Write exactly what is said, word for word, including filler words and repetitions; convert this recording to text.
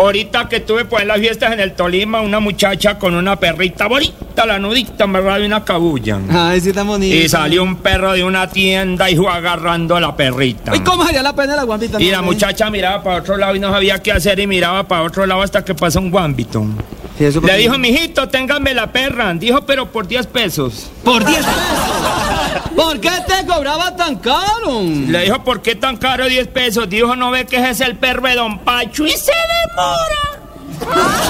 Ahorita que tuve pues en las fiestas en el Tolima, una muchacha con una perrita bonita, la nudita, me de una cabulla. Ay, sí, tan bonito. Y salió un perro de una tienda y fue agarrando a la perrita. ¿Y cómo sería la pena de la guambita? Y no, la no, muchacha miraba para otro lado y no sabía qué hacer y miraba para otro lado hasta que pasó un guambito. Sí, eso Le dijo, mijito, téngame la perra. Dijo, pero por diez pesos. ¿Por diez pesos? ¿Por qué te cobraba tan caro? Le dijo, ¿por qué tan caro diez pesos? Dijo, ¿no ve que ese es el perro de Don Pacho? Y se demora.